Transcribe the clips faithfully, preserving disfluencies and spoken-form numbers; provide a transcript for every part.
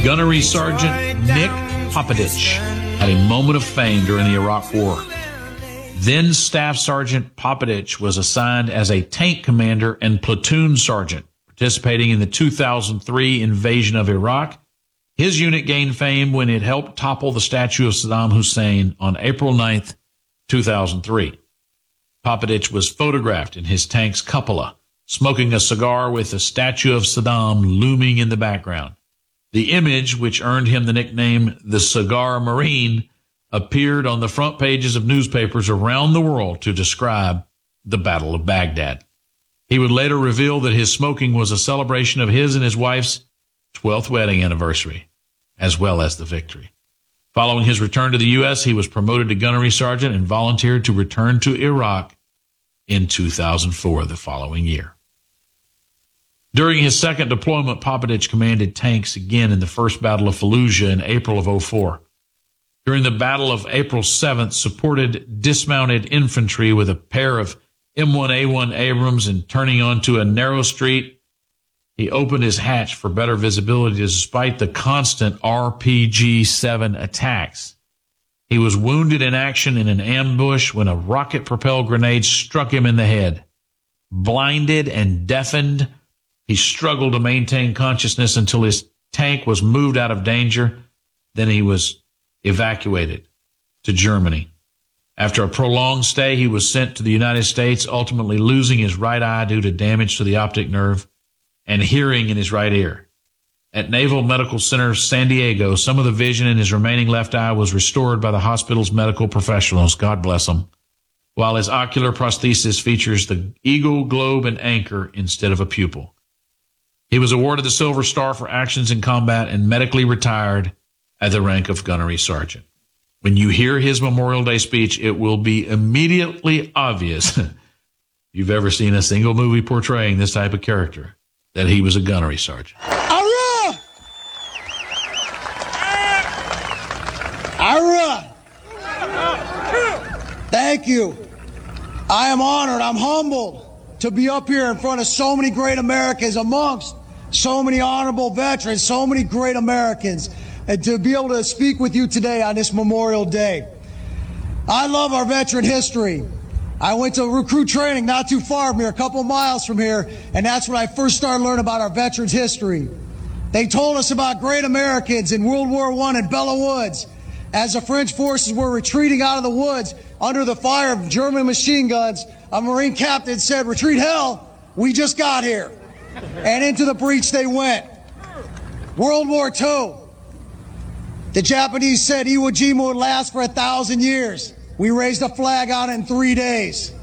Gunnery Sergeant Nick Popovich had a moment of fame during the Iraq War. Then Staff Sergeant Popovich was assigned as a tank commander and platoon sergeant, participating in the two thousand three invasion of Iraq. His unit gained fame when it helped topple the statue of Saddam Hussein on April ninth, two thousand three. Popovich was photographed in his tank's cupola, smoking a cigar with the statue of Saddam looming in the background. The image, which earned him the nickname the Cigar Marine, appeared on the front pages of newspapers around the world to describe the Battle of Baghdad. He would later reveal that his smoking was a celebration of his and his wife's twelfth wedding anniversary, as well as the victory. Following his return to the U S, he was promoted to gunnery sergeant and volunteered to return to Iraq in two thousand four, the following year. During his second deployment, Popovich commanded tanks again in the First Battle of Fallujah in April of oh four. During the Battle of April seventh, supported dismounted infantry with a pair of M one A one Abrams, and turning onto a narrow street, he opened his hatch for better visibility despite the constant R P G seven attacks. He was wounded in action in an ambush when a rocket-propelled grenade struck him in the head. Blinded and deafened, he struggled to maintain consciousness until his tank was moved out of danger. Then he was evacuated to Germany. After a prolonged stay, he was sent to the United States, ultimately losing his right eye due to damage to the optic nerve and hearing in his right ear. At Naval Medical Center San Diego, some of the vision in his remaining left eye was restored by the hospital's medical professionals, God bless them, while his ocular prosthesis features the eagle, globe, and anchor instead of a pupil. He was awarded the Silver Star for actions in combat and medically retired at the rank of gunnery sergeant. When you hear his Memorial Day speech, it will be immediately obvious, if you've ever seen a single movie portraying this type of character, that he was a gunnery sergeant. Arrah! Arrah! Thank you. I am honored, I'm humbled to be up here in front of so many great Americans, amongst so many honorable veterans, so many great Americans, and to be able to speak with you today on this Memorial Day. I love our veteran history. I went to recruit training not too far from here, a couple miles from here, and that's when I first started learning about our veterans' history. They told us about great Americans in World War One in Belleau Woods. As the French forces were retreating out of the woods under the fire of German machine guns, a Marine captain said, "Retreat hell, we just got here." And into the breach they went. World War Two. The Japanese said Iwo Jima would last for a thousand years. We raised a flag on it in three days.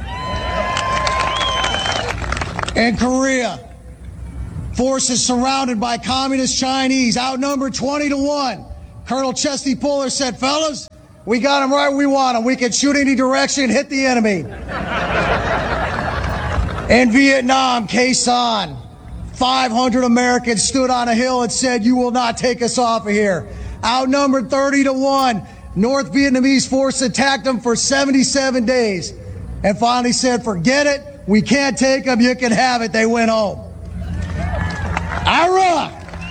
In Korea, forces surrounded by communist Chinese, outnumbered twenty to one. Colonel Chesty Puller said, "Fellas, we got them right where we want them. We can shoot any direction and hit the enemy." In Vietnam, Khe Sanh, five hundred Americans stood on a hill and said, "You will not take us off of here." Outnumbered thirty to one, North Vietnamese force attacked them for seventy-seven days and finally said, "Forget it, we can't take them, you can have it." They went home. Ira!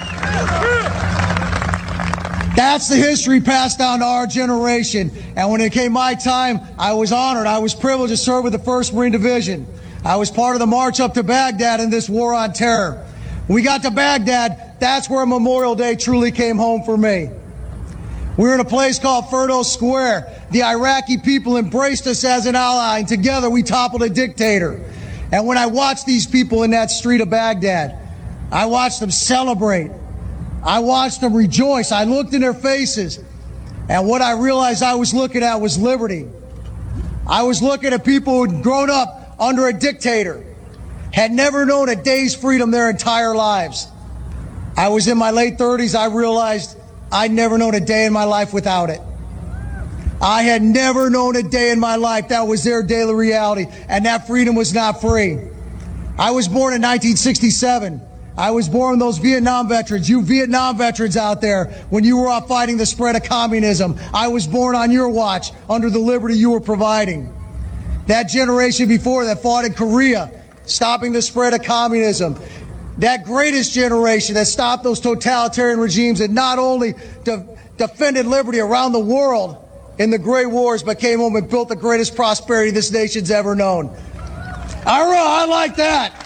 That's the history passed down to our generation. And when it came my time, I was honored. I was privileged to serve with the first Marine Division. I was part of the march up to Baghdad in this war on terror. When we got to Baghdad, that's where Memorial Day truly came home for me. We were in a place called Firdos Square. The Iraqi people embraced us as an ally, and together we toppled a dictator. And when I watched these people in that street of Baghdad, I watched them celebrate. I watched them rejoice. I looked in their faces, and what I realized I was looking at was liberty. I was looking at people who'd grown up under a dictator, had never known a day's freedom their entire lives. I was in my late thirties. I realized I'd never known a day in my life without it. I had never known a day in my life that was their daily reality, and that freedom was not free. I was born in nineteen sixty-seven. I was born with those Vietnam veterans, you Vietnam veterans out there, when you were out fighting the spread of communism. I was born on your watch under the liberty you were providing. That generation before that fought in Korea, stopping the spread of communism. that greatest generation that stopped those totalitarian regimes and not only de- defended liberty around the world in the great wars, but came home and built the greatest prosperity this nation's ever known. All right, I like that.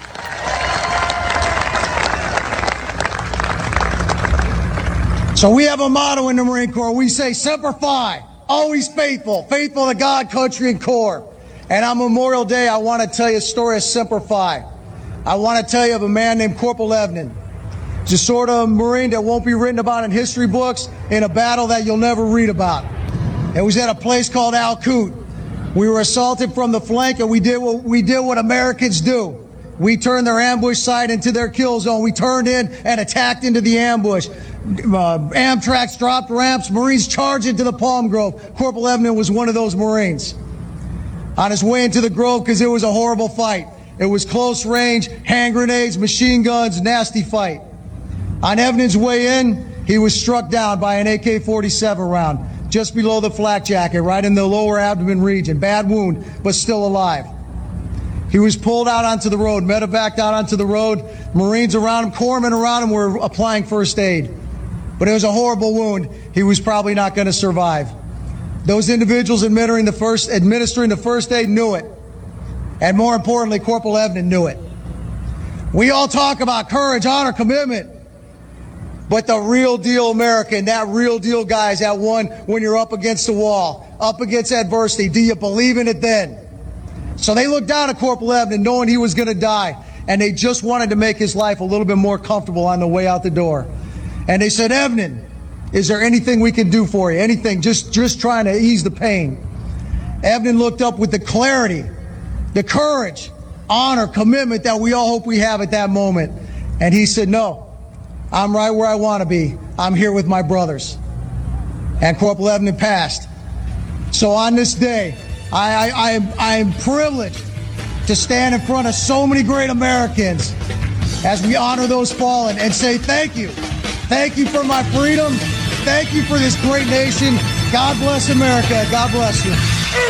So we have a motto in the Marine Corps. We say, Semper Fi, always faithful, faithful to God, country, and Corps. And on Memorial Day, I want to tell you a story of Semper Fi. I want to tell you of a man named Corporal Evnen. He's the sort of Marine that won't be written about in history books in a battle that you'll never read about. It was at a place called Al Qut. We were assaulted from the flank, and we did what we did what Americans do. We turned their ambush site into their kill zone. We turned in and attacked into the ambush. Uh, Amtraks dropped ramps. Marines charged into the Palm Grove. Corporal Evnen was one of those Marines. On his way into the Grove, because it was a horrible fight. It was close range, hand grenades, machine guns, nasty fight. On Evnen's way in, he was struck down by an A K forty-seven round, just below the flak jacket, right in the lower abdomen region. Bad wound, but still alive. He was pulled out onto the road, medevaced out onto the road. Marines around him, corpsmen around him were applying first aid. But it was a horrible wound. He was probably not going to survive. Those individuals administering the first, administering the first aid knew it. And more importantly, Corporal Evnen knew it. We all talk about courage, honor, commitment. But the real deal American, that real deal guy is that one when you're up against the wall, up against adversity. Do you believe in it then? So they looked down at Corporal Evnen knowing he was going to die, and they just wanted to make his life a little bit more comfortable on the way out the door. And they said, Evnen, is there anything we can do for you? Anything, just, just trying to ease the pain. Evnen looked up with the clarity, the courage, honor, commitment that we all hope we have at that moment. And he said, no, I'm right where I want to be. I'm here with my brothers. And Corporal Evnen passed. So on this day, I, I, I, am, I am privileged to stand in front of so many great Americans as we honor those fallen and say thank you. Thank you for my freedom. Thank you for this great nation. God bless America. God bless you.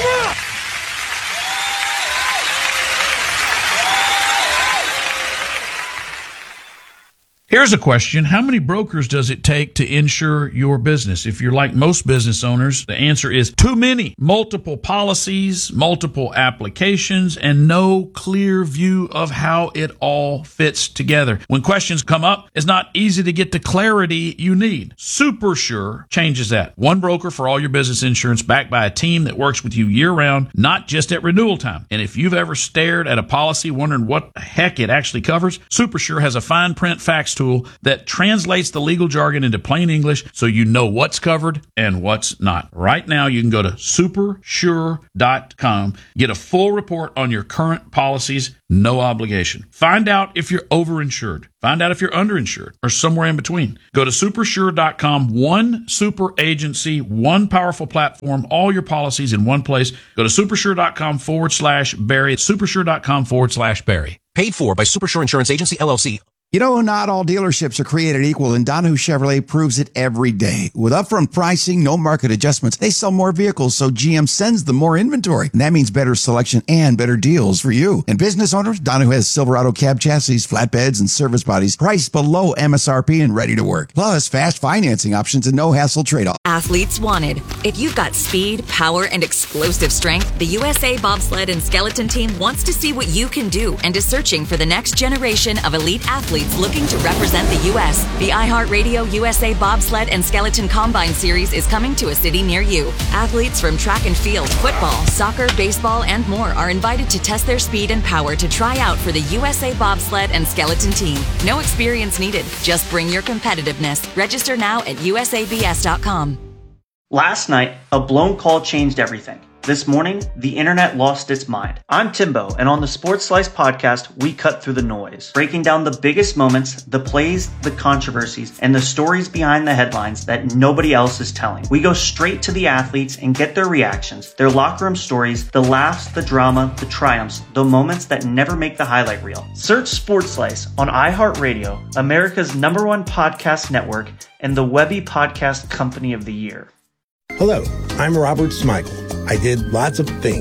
Here's a question. How many brokers does it take to insure your business? If you're like most business owners, the answer is too many. Multiple policies, multiple applications, and no clear view of how it all fits together. When questions come up, it's not easy to get the clarity you need. SuperSure changes that. One broker for all your business insurance, backed by a team that works with you year-round, not just at renewal time. And if you've ever stared at a policy wondering what the heck it actually covers, SuperSure has a fine print fax tool that translates the legal jargon into plain English so you know what's covered and what's not. Right now, you can go to super sure dot com, get a full report on your current policies, no obligation. Find out if you're overinsured. Find out if you're underinsured or somewhere in between. Go to super sure dot com, one super agency, one powerful platform, all your policies in one place. Go to supersure.com forward slash Barry. Supersure.com forward slash Barry. Paid for by Supersure Insurance Agency, L L C. You know, not all dealerships are created equal, and Donahue Chevrolet proves it every day. With upfront pricing, no market adjustments, they sell more vehicles, so G M sends them more inventory. And that means better selection and better deals for you. And business owners, Donahue has Silverado cab chassis, flatbeds, and service bodies priced below M S R P and ready to work. Plus, fast financing options and no hassle trade-off. Athletes wanted. If you've got speed, power, and explosive strength, the U S A Bobsled and Skeleton Team wants to see what you can do and is searching for the next generation of elite athletes looking to represent the U S. The iHeartRadio U S A Bobsled and Skeleton Combine Series is coming to a city near you. Athletes from track and field, football, soccer, baseball, and more are invited to test their speed and power to try out for the U S A Bobsled and Skeleton Team. No experience needed. Just bring your competitiveness. Register now at U S A B S dot com. Last night, a blown call changed everything. This morning, the internet lost its mind. I'm Timbo, and on the Sports Slice podcast, we cut through the noise, breaking down the biggest moments, the plays, the controversies, and the stories behind the headlines that nobody else is telling. We go straight to the athletes and get their reactions, their locker room stories, the laughs, the drama, the triumphs, the moments that never make the highlight reel. Search Sports Slice on iHeartRadio, America's number one podcast network, and the Webby Podcast Company of the Year. Hello, I'm Robert Smigel. I did lots of things.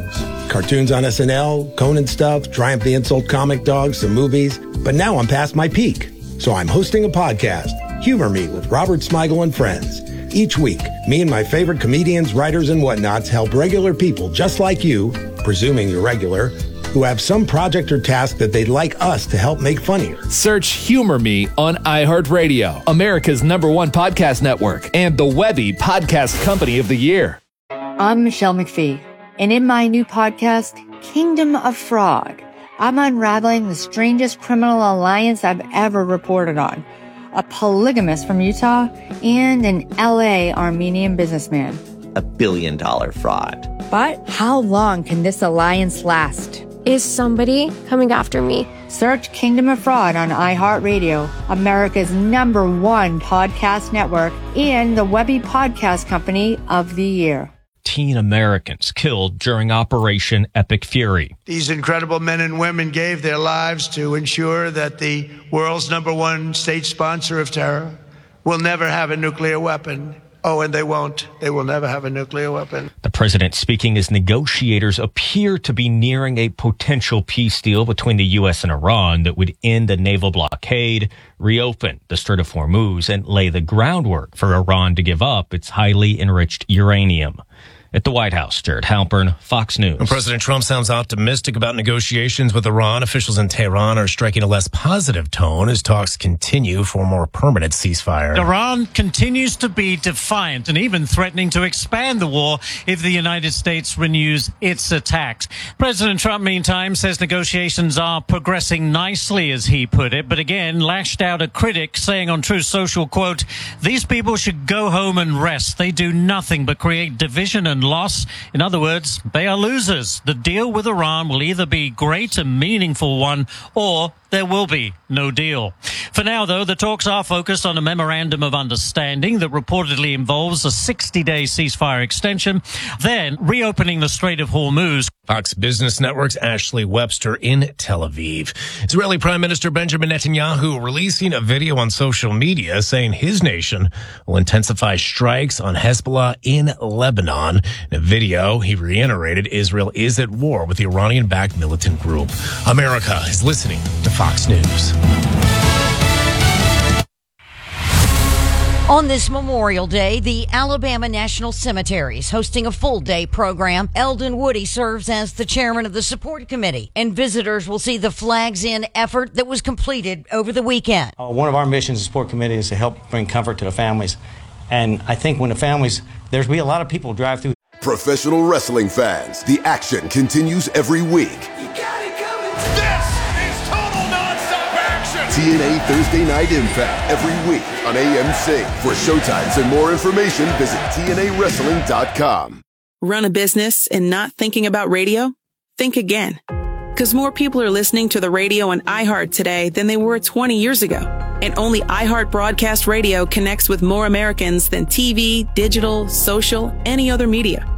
Cartoons on S N L, Conan stuff, Triumph the Insult comic dog, some movies. But now I'm past my peak. So I'm hosting a podcast, Humor Me with Robert Smigel and Friends. Each week, me and my favorite comedians, writers, and whatnots help regular people just like you, presuming you're regular, who have some project or task that they'd like us to help make funnier. Search Humor Me on iHeartRadio, America's number one podcast network, and the Webby Podcast Company of the Year. I'm Michelle McPhee, and in my new podcast, Kingdom of Fraud, I'm unraveling the strangest criminal alliance I've ever reported on. A polygamist from Utah and an L A Armenian businessman. A billion dollar fraud. But how long can this alliance last? Is somebody coming after me? Search Kingdom of Fraud on iHeartRadio, America's number one podcast network, and the Webby Podcast Company of the Year. Teen Americans killed during Operation Epic Fury. These incredible men and women gave their lives to ensure that the world's number one state sponsor of terror will never have a nuclear weapon. Oh, and they won't. They will never have a nuclear weapon. The president speaking as negotiators appear to be nearing a potential peace deal between the U S and Iran that would end the naval blockade, reopen the Strait of Hormuz, and lay the groundwork for Iran to give up its highly enriched uranium. At the White House, Jared Halpern, Fox News. When President Trump sounds optimistic about negotiations with Iran, officials in Tehran are striking a less positive tone as talks continue for a more permanent ceasefire. Iran continues to be defiant and even threatening to expand the war if the United States renews its attacks. President Trump, meantime, says negotiations are progressing nicely, as he put it, but again lashed out at critics, saying on Truth Social, quote, "These people should go home and rest. They do nothing but create division and loss. In other words, they are losers. The deal with Iran will either be great and meaningful one, or there will be no deal." For now, though, the talks are focused on a memorandum of understanding that reportedly involves a sixty-day ceasefire extension, then reopening the Strait of Hormuz. Fox Business Network's Ashley Webster in Tel Aviv. Israeli Prime Minister Benjamin Netanyahu releasing a video on social media saying his nation will intensify strikes on Hezbollah in Lebanon. In a video, he reiterated Israel is at war with the Iranian-backed militant group. America is listening to Fox News. On this Memorial Day, the Alabama National Cemetery is hosting a full-day program. Eldon Woody serves as the chairman of the support committee, and visitors will see the Flags In effort that was completed over the weekend. Uh, one of our missions as support committee is to help bring comfort to the families. And I think when the families, there's be a lot of people drive through. Professional wrestling fans, the action continues every week. T N A Thursday Night Impact every week on A M C. For showtimes and more information, visit T N A wrestling dot com. Run a business and not thinking about radio? Think again. Because more people are listening to the radio on iHeart today than they were twenty years ago. And only iHeart Broadcast Radio connects with more Americans than T V, digital, social, any other media.